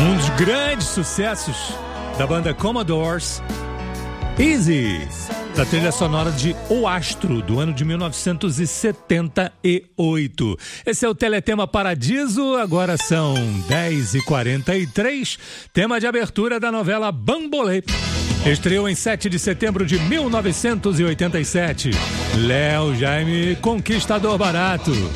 Um dos grandes sucessos da banda Commodores, Easy, da trilha sonora de O Astro, do ano de 1978. Esse é o Teletema Paradiso, agora são 10h43, tema de abertura da novela Bambolê. Estreou em 7 de setembro de 1987. Léo Jaime, Conquistador Barato.